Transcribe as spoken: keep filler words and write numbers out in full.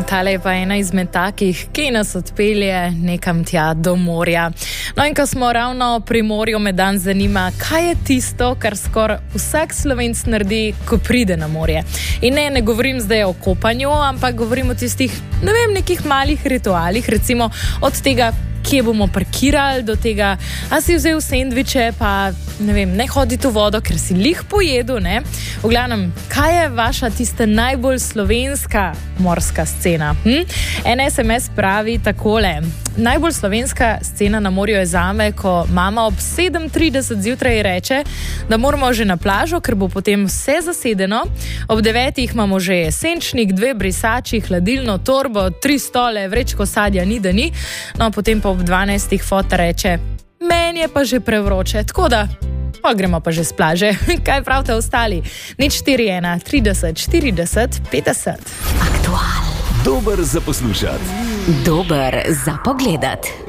tale je pa ena izmed takih, ki nas odpelje nekam tja do morja. No in ko smo ravno pri morju, me dan zanima, kaj je tisto, kar skoraj vsak Slovenc naredi, ko pride na morje. In ne, ne govorim zdaj o kopanju, ampak govorim o tistih, ne vem, nekih malih ritualih, recimo od tega, kje bomo parkirali, do tega, a si vzel sendviče, pa ne vem, ne hoditi v vodo, ker si lih pojedu, ne? V glavnem, kaj je vaša tista najbolj slovenska morska scena? Hm? En es em es pravi takole. Najbolj slovenska scena na morju je zame, ko mama ob sedem trideset zjutraj reče, da moramo že na plažo, ker bo potem vse zasedeno. Ob devetih imamo že senčnik, dve brisači, hladilno torbo, tri stole, vrečko sadja ni da ni. No, potem pa ob dvanajstih fota reče, meni je pa že prevroče, tako da pa gremo pa že s plaže. Kaj pravite ostali? Nič štiri ena trideset štirideset petdeset. Aktual. Dober za poslušati. Dober za pogledati.